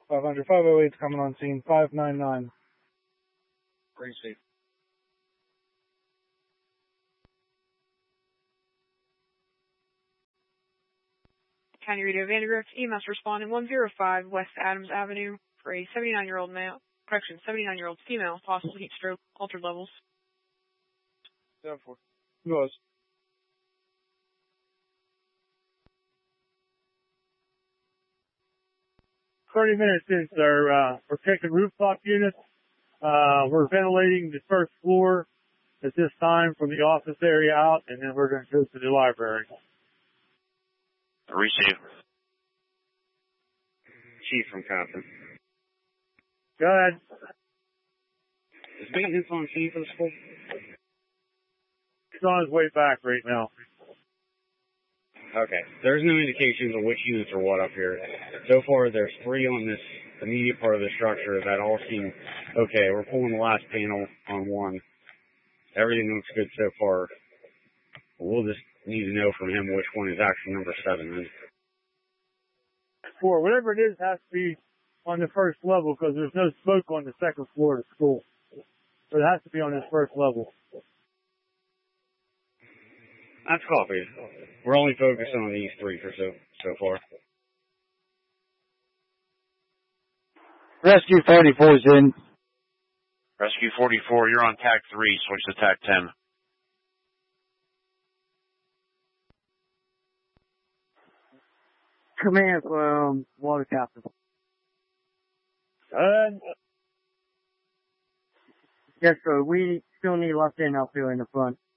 500, 508's coming on scene, 599. Receive. County Radio Vandergrift, EMS responding 105 West Adams Avenue for a 79-year-old male, 79-year-old female, possible heat stroke, altered levels. 7-4. Goes. "30 minutes in, sir. We're checking rooftop units. We're ventilating the first floor at this time from the office area out, and then we're going to go to the library." Receive. Chief from Compton. Go ahead. Is maintenance on scene for the school? He's on his way back right now. Okay. There's no indications of which units are what up here. So far, there's 3 on this immediate part of the structure that all seem okay. We're pulling the last panel on 1. Everything looks good so far. We'll just need to know from him which one is actually number 7. 4, whatever it is, has to be on the first level because there's no smoke on the second floor of the school. So it has to be on this first level. That's coffee. We're only focused on these 3 for so far. Rescue 44 is in. Rescue 44, you're on TAC 3, switch to TAC 10. Command from Water Captain. Yes, sir. We still need left in up here in the front.